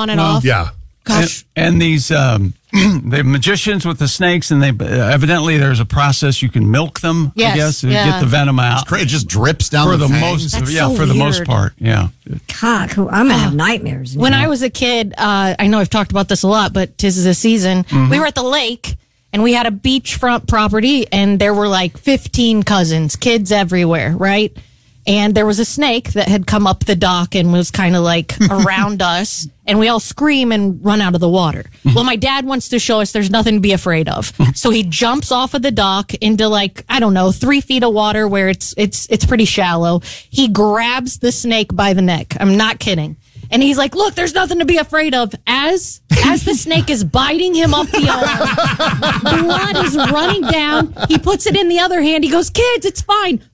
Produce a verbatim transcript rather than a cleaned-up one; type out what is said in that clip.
on and Well, off. Yeah. Gosh. And, and these um, the magicians with the snakes, and they evidently there's a process you can milk them. Yes, I guess to yeah. get the venom out. It just drips down for the, the fangs. most. That's yeah, so for the most weird. part. Yeah. God, cool. I'm gonna have nightmares. When now. I was a kid, uh, I know I've talked about this a lot, but 'tis the season. Mm-hmm. We were at the lake, and we had a beachfront property, and there were like fifteen cousins, kids everywhere, right? And there was a snake that had come up the dock and was kind of like around us, and we all scream and run out of the water. Well, my dad wants to show us there's nothing to be afraid of, so he jumps off of the dock into like I don't know three feet of water where it's it's it's pretty shallow. He grabs the snake by the neck. I'm not kidding. And he's like, look, there's nothing to be afraid of. As as the snake is biting him up the arm, blood is running down. He puts it in the other hand. He goes, kids, it's fine.